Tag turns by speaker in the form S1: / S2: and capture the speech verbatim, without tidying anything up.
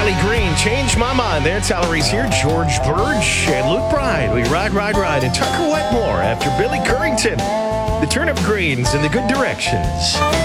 S1: Riley Green, Change My Mind. Their salaries here. George Burge and Luke Bride. We ride, ride, ride. And Tucker Wetmore after Billy Currington. The Turnip Greens in the Good Directions.